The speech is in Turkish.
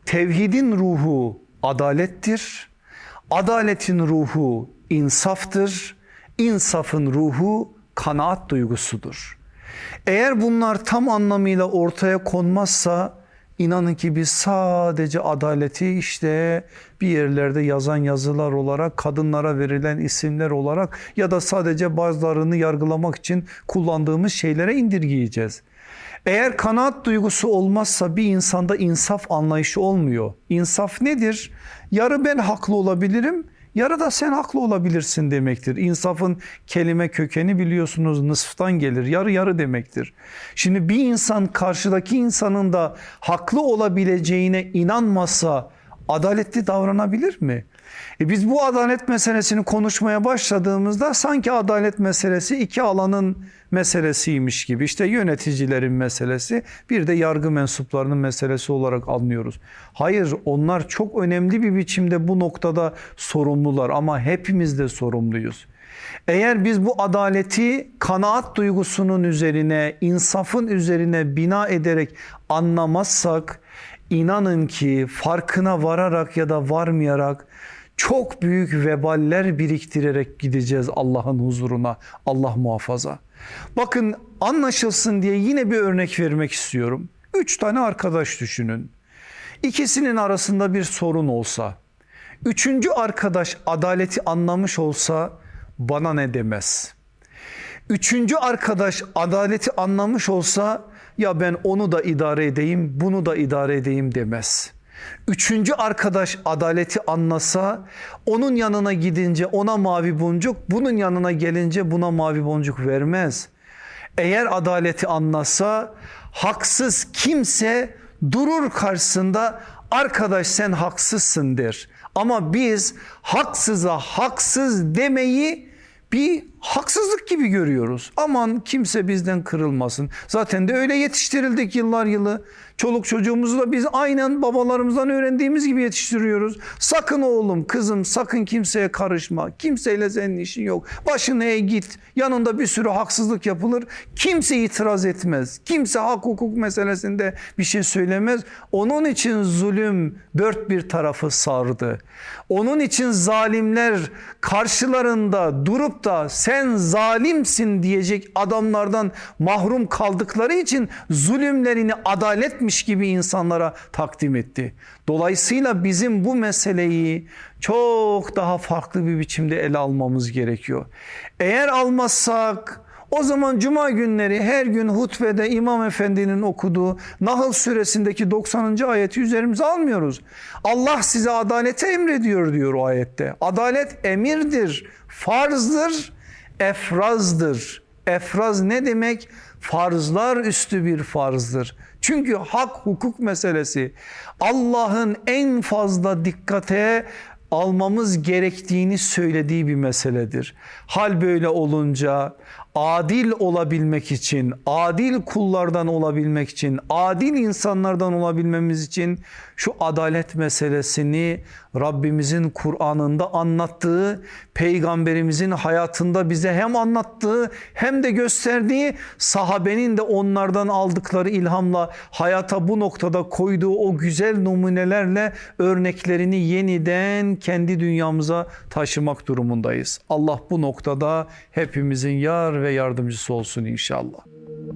Tevhidin ruhu adalettir. Adaletin ruhu insaftır. İnsafın ruhu kanaat duygusudur. Eğer bunlar tam anlamıyla ortaya konmazsa inanın ki biz sadece adaleti işte bir yerlerde yazan yazılar olarak, kadınlara verilen isimler olarak ya da sadece bazılarını yargılamak için kullandığımız şeylere indirgeyeceğiz. Eğer kanaat duygusu olmazsa bir insanda insaf anlayışı olmuyor. İnsaf nedir? Yarı ben haklı olabilirim, yarı da sen haklı olabilirsin demektir. İnsafın kelime kökeni biliyorsunuz nısftan gelir. Yarı yarı demektir. Şimdi bir insan karşıdaki insanın da haklı olabileceğine inanmazsa adaletli davranabilir mi? Biz bu adalet meselesini konuşmaya başladığımızda sanki adalet meselesi iki alanın meselesiymiş gibi. İşte yöneticilerin meselesi, bir de yargı mensuplarının meselesi olarak anlıyoruz. Hayır, onlar çok önemli bir biçimde bu noktada sorumlular ama hepimiz de sorumluyuz. Eğer biz bu adaleti kanaat duygusunun üzerine, insafın üzerine bina ederek anlamazsak, inanın ki farkına vararak ya da varmayarak çok büyük veballer biriktirerek gideceğiz Allah'ın huzuruna. Allah muhafaza. Bakın anlaşılsın diye yine bir örnek vermek istiyorum. 3 tane arkadaş düşünün. İkisinin arasında bir sorun olsa, üçüncü arkadaş adaleti anlamış olsa bana ne demez? Üçüncü arkadaş adaleti anlamış olsa ya ben onu da idare edeyim, bunu da idare edeyim demez. Üçüncü arkadaş adaleti anlasa onun yanına gidince ona mavi boncuk, bunun yanına gelince buna mavi boncuk vermez. Eğer adaleti anlasa haksız kimse durur karşısında, arkadaş sen haksızsın der. Ama biz haksıza haksız demeyi bir haksızlık gibi görüyoruz. Aman kimse bizden kırılmasın. Zaten de öyle yetiştirildik yıllar yılı. Çoluk çocuğumuzu da biz aynen babalarımızdan öğrendiğimiz gibi yetiştiriyoruz. Sakın oğlum, kızım sakın kimseye karışma. Kimseyle senin işin yok. Başına eğ git. Yanında bir sürü haksızlık yapılır. Kimse itiraz etmez. Kimse hak hukuk meselesinde bir şey söylemez. Onun için zulüm dört bir tarafı sardı. Onun için zalimler karşılarında durup da sen zalimsin diyecek adamlardan mahrum kaldıkları için zulümlerini adaletmiş gibi insanlara takdim etti. Dolayısıyla bizim bu meseleyi çok daha farklı bir biçimde ele almamız gerekiyor. Eğer almazsak o zaman cuma günleri her gün hutbede İmam Efendi'nin okuduğu Nahl suresindeki 90. ayeti üzerimize almıyoruz. Allah size adalete emrediyor diyor o ayette. Adalet emirdir, farzdır, efrazdır. Efraz ne demek? Farzlar üstü bir farzdır. Çünkü hak hukuk meselesi Allah'ın en fazla dikkate almamız gerektiğini söylediği bir meseledir. Hal böyle olunca adil olabilmek için, adil kullardan olabilmek için, adil insanlardan olabilmemiz için şu adalet meselesini Rabbimizin Kur'an'ında anlattığı, Peygamberimizin hayatında bize hem anlattığı hem de gösterdiği, sahabenin de onlardan aldıkları ilhamla hayata bu noktada koyduğu o güzel numunelerle örneklerini yeniden kendi dünyamıza taşımak durumundayız. Allah bu noktada hepimizin yar ve yardımcısı olsun inşallah.